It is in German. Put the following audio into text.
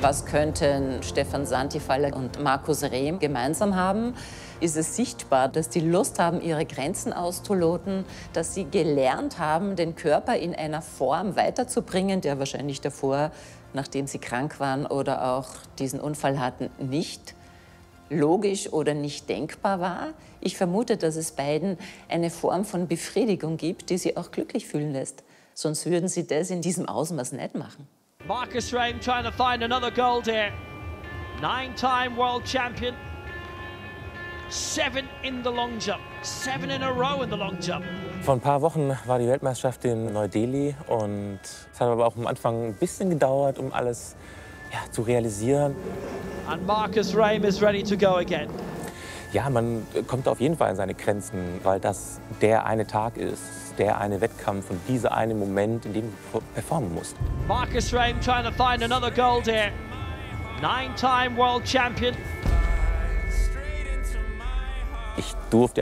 Was könnten Stefan Santifaller und Markus Rehm gemeinsam haben? Ist es sichtbar, dass die Lust haben, ihre Grenzen auszuloten, dass sie gelernt haben, den Körper in einer Form weiterzubringen, der wahrscheinlich davor, nachdem sie krank waren oder auch diesen Unfall hatten, nicht logisch oder nicht denkbar war. Ich vermute, dass es beiden eine Form von Befriedigung gibt, die sie auch glücklich fühlen lässt. Sonst würden sie das in diesem Ausmaß nicht machen. Marcus Rehm trying to find another gold here. 9-time world champion. 7 in the long jump. 7 in a row in the long jump. Vor ein paar Wochen war die Weltmeisterschaft in Neu-Delhi und es hat aber auch am Anfang ein bisschen gedauert, um alles zu realisieren. And Marcus Rehm is ready to go again. Ja, man kommt auf jeden Fall an seine Grenzen, weil das der eine Tag ist, der eine Wettkampf und dieser eine Moment, in dem du performen musst. Marcus Rehm trying to find another gold here. 9-time world champion. Ich durfte